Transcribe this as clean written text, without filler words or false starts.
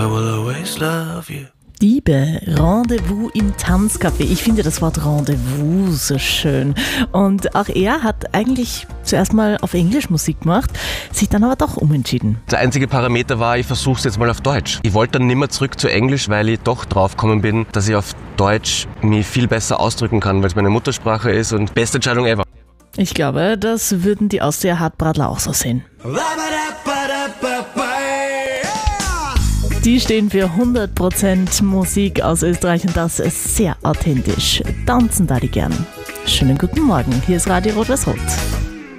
I will always love you. Liebe, Rendezvous im Tanzcafé. Ich finde das Wort Rendezvous so schön. Und auch er hat eigentlich zuerst mal auf Englisch Musik gemacht, sich dann aber doch umentschieden. Der einzige Parameter war, ich versuche es jetzt mal auf Deutsch. Ich wollte dann nimmer zurück zu Englisch, weil ich doch drauf gekommen bin, dass ich auf Deutsch mich viel besser ausdrücken kann, weil es meine Muttersprache ist und beste Entscheidung ever. Ich glaube, das würden die Austria-Hartbradler auch so sehen. Die stehen für 100% Musik aus Österreich und das ist sehr authentisch. Tanzen da die gern. Schönen guten Morgen, hier ist Radio Rot-Weiß-Rot.